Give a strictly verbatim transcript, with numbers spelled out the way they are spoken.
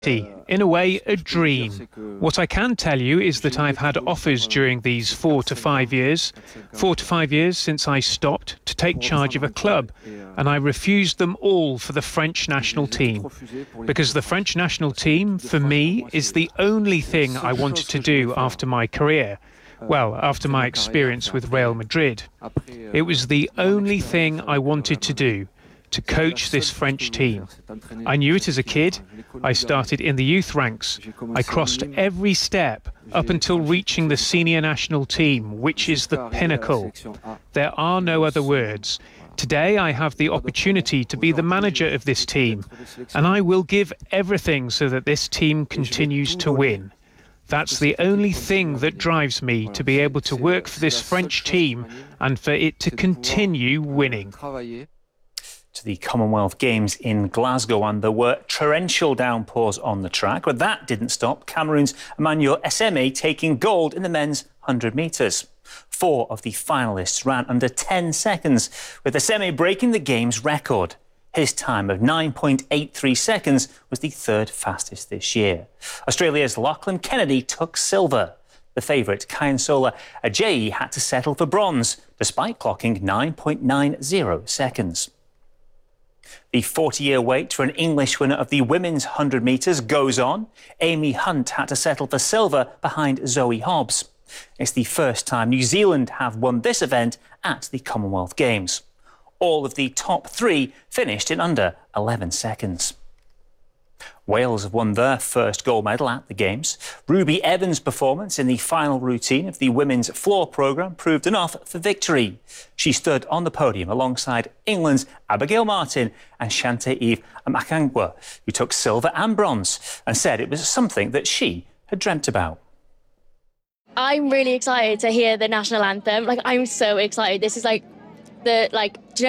In a way, a dream. What I can tell you is that I've had offers during these four to five years, four to five years since I stopped, to take charge of a club, and I refused them all for the French national team. Because the French national team, for me, is the only thing I wanted to do after my career. Well, after my experience with Real Madrid. It was the only thing I wanted to do, to coach this French team. I knew it as a kid. I started in the youth ranks. I crossed every step up until reaching the senior national team, which is the pinnacle. There are no other words. Today I have the opportunity to be the manager of this team, and I will give everything so that this team continues to win. That's the only thing that drives me, to be able to work for this French team and for it to continue winning. To the Commonwealth Games in Glasgow, and there were torrential downpours on the track, but that didn't stop Cameroon's Emmanuel Eseme taking gold in the men's one hundred metres. Four of the finalists ran under ten seconds, with Eseme breaking the game's record. His time of nine point eight three seconds was the third fastest this year. Australia's Lachlan Kennedy took silver. The favourite, Kyansola Ajayi, had to settle for bronze, despite clocking nine point nine zero seconds. The forty-year wait for an English winner of the women's one hundred metres goes on. Amy Hunt had to settle for silver behind Zoe Hobbs. It's the first time New Zealand have won this event at the Commonwealth Games. All of the top three finished in under eleven seconds. Wales have won their first gold medal at the Games. Ruby Evans' performance in the final routine of the women's floor programme proved enough for victory. She stood on the podium alongside England's Abigail Martin and Shante-Eve Amakangwa, who took silver and bronze, and said it was something that she had dreamt about. I'm really excited to hear the national anthem. Like, I'm so excited. This is like the, like,